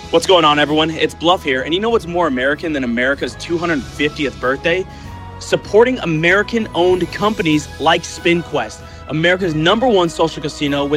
What's going on, everyone? It's Bluff here, and you know what's more American than America's 250th birthday? Supporting American-owned companies like SpinQuest, America's #1 social casino with